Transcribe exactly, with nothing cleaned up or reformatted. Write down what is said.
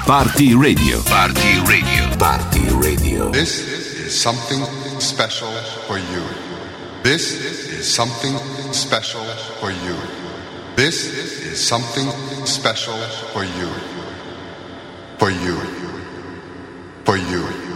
Party Radio. Party Radio. Party Radio. This is something special for you. This is something special for you. This is something special for you. For you. For you.